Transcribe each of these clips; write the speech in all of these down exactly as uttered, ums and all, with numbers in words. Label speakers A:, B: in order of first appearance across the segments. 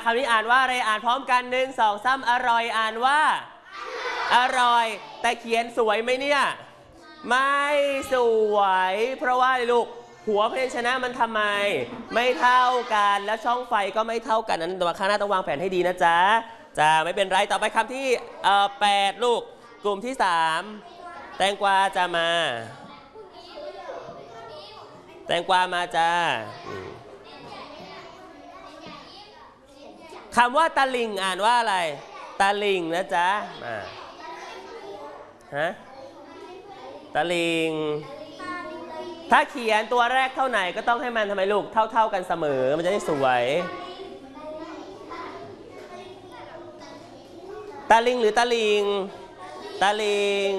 A: คำนี้อ่านว่าอะไรอ่านพร้อมกันหนึ่งสองสามอร่อยอ่านว่าอร่อยแต่เขียนสวยไหมเนี่ยไม่สวยเพราะว่าลูกหัวพยัญชนะมันทำไมไม่เท่ากันแล้วช่องไฟก็ไม่เท่ากันนั้นตัวข้างหน้าต้องวางแผนให้ดีนะจ๊ะจ้าไม่เป็นไรต่อไปคำที่เอ่อแปดลูกกลุ่มที่สามแตงกวาจะมาแตงกวามาจ้าคำว่าตะลิงอ่านว่าอะไรตะลิงนะจ๊ะมาฮะตะลิงถ้าเขียนตัวแรกเท่าไหนก็ต้องให้มันทำไมลูกเท่าๆกันเสมอมันจะได้สวยตะลิงหรือตะลิงตะลิง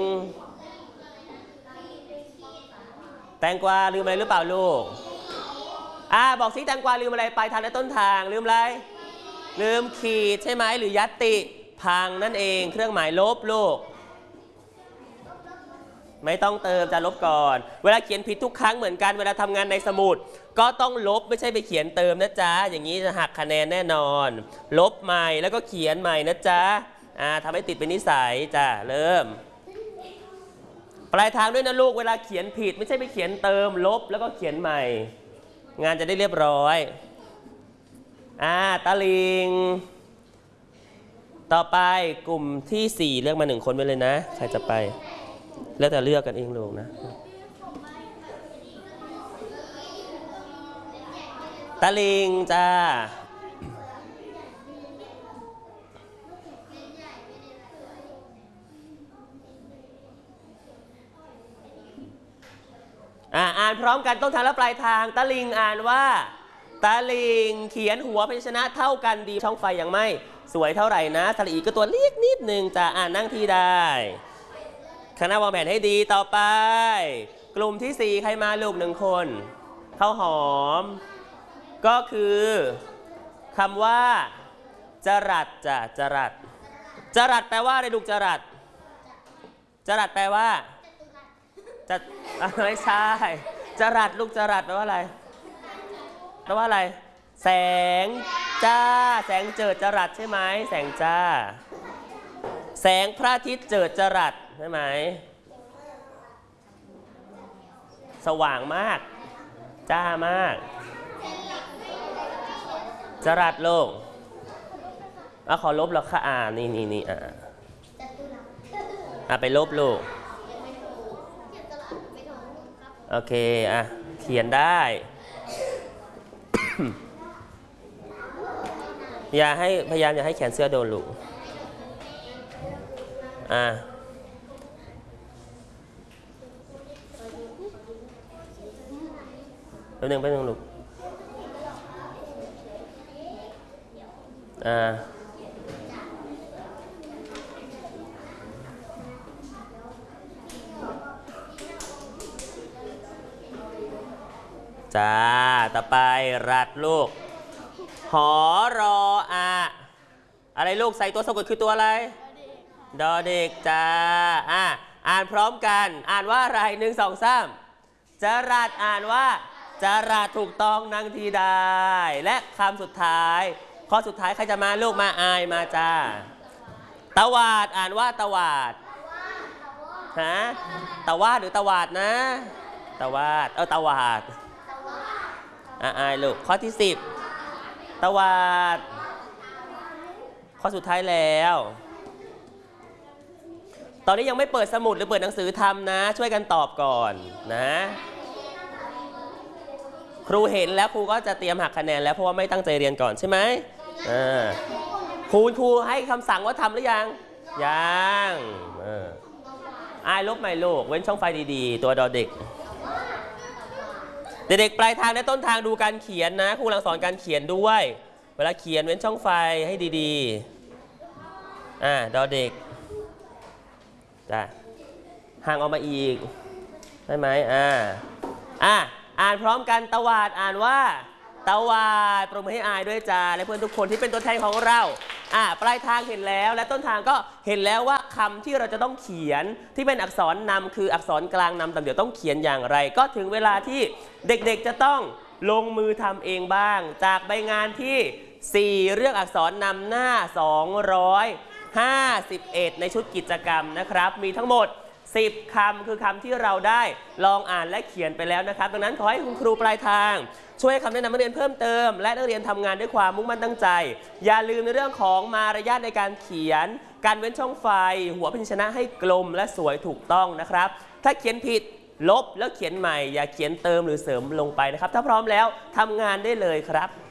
A: แตงกวาลืมอะไรหรือเปล่าลูกอ่าบอกสิแตงกวาลืมอะไรไปทางในต้นทางลืมอะไรลืมขีดใช่ไหมหรือยัตติพังนั่นเองเครื่องหมายลบลูกไม่ต้องเติมจะลบก่อนเวลาเขียนผิดทุกครั้งเหมือนกันเวลาทำงานในสมุดก็ต้องลบไม่ใช่ไปเขียนเติมนะจ๊ะอย่างนี้จะหักคะแนนแน่นอนลบใหม่แล้วก็เขียนใหม่นะจ๊ะอ่าทำให้ติดเป็นนิสัยจ้ะเริ่มปลายทางด้วยนะลูกเวลาเขียนผิดไม่ใช่ไปเขียนเติมลบแล้วก็เขียนใหม่งานจะได้เรียบร้อยอ่าตะลิงต่อไปกลุ่มที่สี่เลือกมาหนึ่งคนไปเลยนะใครจะไปแล้วแต่เลือกกันเองลูกนะตะลิงจ้าอ่าอ่านพร้อมกันต้นทางและปลายทางตะลิงอ่านว่าตะลิงเขียนหัวพยัญชนะเท่ากันดีช่องไฟยังไม่สวยเท่าไหร่นะสระอีก็ตัวเล็กนิดนึงจะอ่านนั่งที่ได้คณะวางแผนให้ดีต่อไปกลุ่มที่สี่ใครมาลูกหนึ่งคนข้าวหอมก็คือคำว่าจรัสจ้ะจรัสจรัสแปลว่าอะไรลูกจรัสจรัสแปลว่าจะไม่ใช่จรัสลูกจรัสแปลว่าอะไรแปลว่าอะไรแสงจ้าแสงเจิดจรัสใช่ไหมแสงจ้าแสงพระอาทิตย์เจิดจรัสใช่ไหมสว่างมากจ้ามากจรัสโลกอ่ะขอลบแล้วค่ะอ่านี่นี่นี่อ่าอ่ะไปลบลูกโอเคอ่ะเขียนได้ อย่าให้พยายามอย่าให้แขนเสื้อโดนลูกอ่ะแป๊บนึงแป๊บนึงลูกอ่าจ้าต่อไปรัดลูกหอรออะอะไรลูกใส่ตัวสะกดคือตัวอะไรดอเด็กจ้าอ่ะอ่านพร้อมกันอ่านว่าอะไรหนึ่งสองสามจรัสอ่านว่าจรัสถูกต้องนั่งที่ได้และคำสุดท้ายข้อสุดท้ายใครจะมาลูกมาอายมาจ้าตวาดอ่านว่าตวาดฮะตวาดหรือตวาดนะตวาดเออตวาดอ่ะอายลูกข้อที่สิบตวาดข้อสุดท้ายแล้วตอนนี้ยังไม่เปิดสมุดหรือเปิดหนังสือทำนะช่วยกันตอบก่อนนะครูเห็นแล้วครูก็จะเตรียมหักคะแนนแล้วเพราะว่าไม่ตั้งใจเรียนก่อนใช่ไหมอ่าครูครูให้คำสั่งว่าทำหรือยังยังอ่าอายลบใหม่ลูกเว้นช่องไฟดีๆตัวดอเด็กเด็กๆปลายทางและต้นทางดูการเขียนนะครูกำลังสอนการเขียนด้วยเวลาเขียนเว้นช่องไฟให้ดีๆอ่าดอเด็กจ้ะห่างออกมาอีกได้ไหมอ่าอ่าอ่านพร้อมกันตวาดอ่านว่าตวาดปรบมือให้อายด้วยจ้าและเพื่อนทุกคนที่เป็นตัวแทนของเราอ่าปลายทางเห็นแล้วและต้นทางก็เห็นแล้วว่าคำที่เราจะต้องเขียนที่เป็นอักษรนำคืออักษรกลางนำแต่เดี๋ยวต้องเขียนอย่างไรก็ถึงเวลาที่เด็กๆจะต้องลงมือทำเองบ้างจากใบงานที่สี่ เรื่องอักษรนำหน้า สองร้อยห้าสิบเอ็ด ในชุดกิจกรรมนะครับมีทั้งหมดสิบคำคือคำที่เราได้ลองอ่านและเขียนไปแล้วนะครับดังนั้นขอให้คุณครูปลายทางช่วยให้คำแนะนำนักเรียนเพิ่มเติมและนักเรียนทำงานด้วยความมุ่งมั่นตั้งใจอย่าลืมในเรื่องของมารยาทในการเขียนการเว้นช่องไฟหัวพยัญชนะให้กลมและสวยถูกต้องนะครับถ้าเขียนผิดลบแล้วเขียนใหม่อย่าเขียนเติมหรือเสริมลงไปนะครับถ้าพร้อมแล้วทำงานได้เลยครับ